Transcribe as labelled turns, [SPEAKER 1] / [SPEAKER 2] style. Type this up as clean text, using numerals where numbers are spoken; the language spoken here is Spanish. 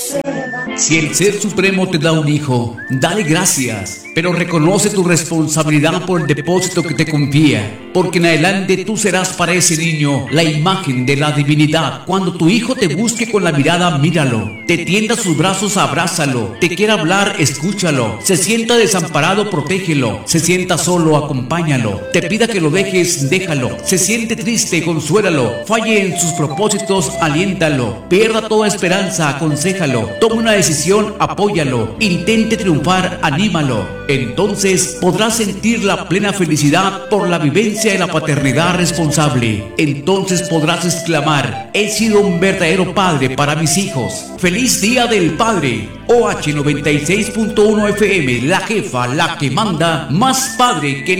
[SPEAKER 1] Si el Ser Supremo te da un hijo, dale gracias, pero reconoce tu responsabilidad por el depósito que te confía, porque en adelante tú serás para ese niño la imagen de la divinidad. Cuando tu hijo te busque con la mirada, míralo, te tienda sus brazos, abrázalo, te quiera hablar, escúchalo, se sienta desamparado, protégelo, se sienta solo, acompáñalo, te pida que lo dejes, déjalo, se siente triste, consuélalo, falle en sus propósitos, aliéntalo, pierda toda esperanza, aconséjalo, tome una decisión, apóyalo, intente triunfar, anímalo. Entonces podrás sentir la plena felicidad por la vivencia de la paternidad responsable. Entonces podrás exclamar: he sido un verdadero padre para mis hijos. ¡Feliz Día del Padre! OH 96.1 FM, la jefa, la que manda, más padre que